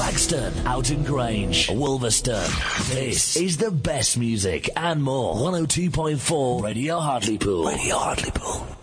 Braxton, Oughton Grange, Wolverston. This is the best music and more. 102.4 Radio Hartlepool. Radio Hartlepool.